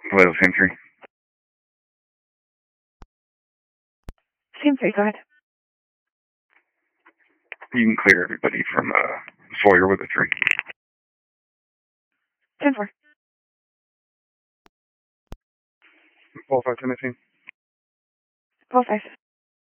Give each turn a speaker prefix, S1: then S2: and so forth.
S1: Hello, Sam 3.
S2: Sam 3, go ahead.
S1: You can clear everybody from Sawyer with a 3.
S2: 10-4.
S1: Qualify 10-18.
S2: 12-5.